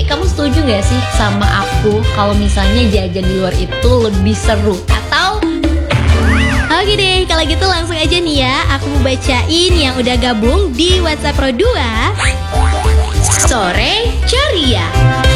kamu setuju gak sih sama aku kalau misalnya jajan di luar itu lebih seru? Atau oke deh, kalau gitu langsung aja nih ya, aku mau bacain yang udah gabung di WhatsApp Pro 2 Sore Ceria.